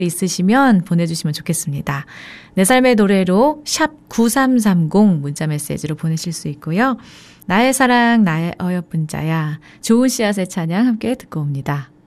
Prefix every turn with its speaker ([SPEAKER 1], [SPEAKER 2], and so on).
[SPEAKER 1] 있으시면 보내주시면 좋겠습니다. 내 삶의 노래로 샵 9330 문자메시지로 보내실 수 있고요. 나의 사랑 나의 어여쁜 자야 좋은 씨앗의 찬양 함께 듣고 옵니다.